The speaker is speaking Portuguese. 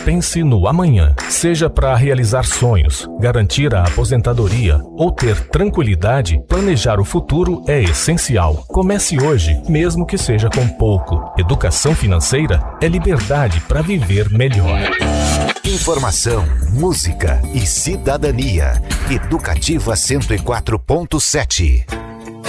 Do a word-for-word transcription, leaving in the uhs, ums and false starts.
Pense no amanhã. Seja para realizar sonhos, garantir a aposentadoria ou ter tranquilidade, planejar o futuro é essencial. Comece hoje, mesmo que seja com pouco. Educação financeira é liberdade para viver melhor. Informação, música e cidadania. Educativa cento e quatro ponto sete.